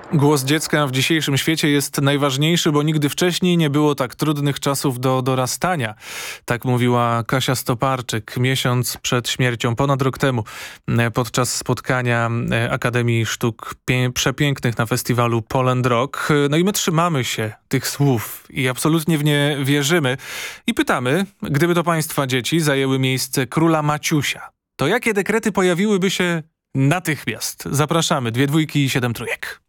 Głos dziecka w dzisiejszym świecie jest najważniejszy, bo nigdy wcześniej nie było tak trudnych czasów do dorastania. Tak mówiła Kasia Stoparczyk miesiąc przed śmiercią, ponad rok temu, podczas spotkania Akademii Sztuk Przepięknych na festiwalu Poland Rock. No i my trzymamy się tych słów i absolutnie w nie wierzymy. I pytamy, gdyby to państwa dzieci zajęły miejsce króla Maciusia, to jakie dekrety pojawiłyby się natychmiast? Zapraszamy, 2 dwójki i 7 trójek.